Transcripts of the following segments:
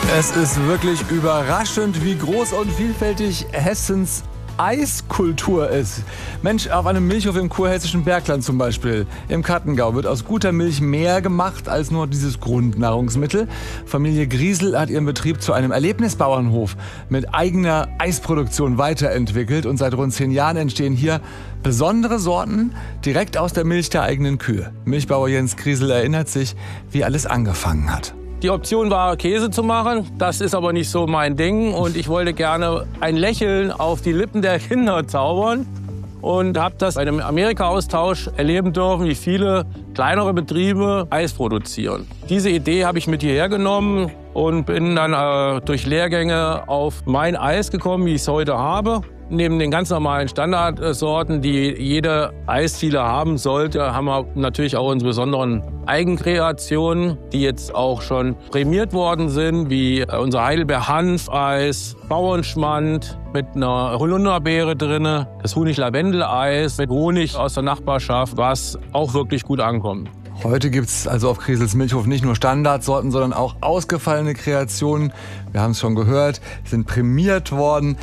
Es ist wirklich überraschend, wie groß und vielfältig Hessens Eiskultur ist. Mensch, auf einem Milchhof im kurhessischen Bergland zum Beispiel, im Kattengau, wird aus guter Milch mehr gemacht als nur dieses Grundnahrungsmittel. Familie Griesel hat ihren Betrieb zu einem Erlebnisbauernhof mit eigener Eisproduktion weiterentwickelt. Und seit rund 10 Jahren entstehen hier besondere Sorten direkt aus der Milch der eigenen Kühe. Milchbauer Jens Griesel erinnert sich, wie alles angefangen hat. Die Option war, Käse zu machen. Das ist aber nicht so mein Ding. Und ich wollte gerne ein Lächeln auf die Lippen der Kinder zaubern. Und habe das bei einem Amerika-Austausch erleben dürfen, wie viele kleinere Betriebe Eis produzieren. Diese Idee habe ich mit hierher genommen und bin dann durch Lehrgänge auf mein Eis gekommen, wie ich es heute habe. Neben den ganz normalen Standardsorten, die jede Eisdiele haben sollte, haben wir natürlich auch unsere besonderen Eigenkreationen, die jetzt auch schon prämiert worden sind, wie unser Heidelbeer-Hanfeis, Bauernschmand mit einer Holunderbeere drin, das Honig-Lavendel-Eis mit Honig aus der Nachbarschaft, was auch wirklich gut ankommt. Heute gibt es also auf Griesels Milchhof nicht nur Standardsorten, sondern auch ausgefallene Kreationen. Wir haben es schon gehört, sind prämiert worden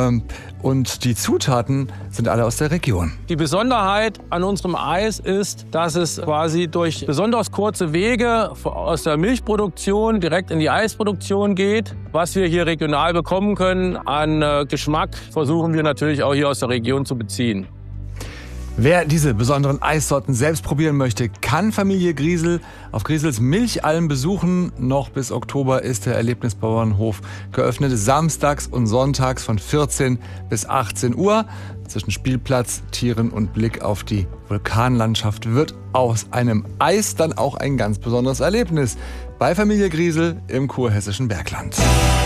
und die Zutaten sind alle aus der Region. Die Besonderheit an unserem Eis ist, dass es quasi durch besonders kurze Wege aus der Milchproduktion direkt in die Eisproduktion geht. Was wir hier regional bekommen können an Geschmack, versuchen wir natürlich auch hier aus der Region zu beziehen. Wer diese besonderen Eissorten selbst probieren möchte, kann Familie Griesel auf Griesels Milchalm besuchen. Noch bis Oktober ist der Erlebnisbauernhof geöffnet, samstags und sonntags von 14 bis 18 Uhr. Zwischen Spielplatz, Tieren und Blick auf die Vulkanlandschaft wird aus einem Eis dann auch ein ganz besonderes Erlebnis bei Familie Griesel im kurhessischen Bergland.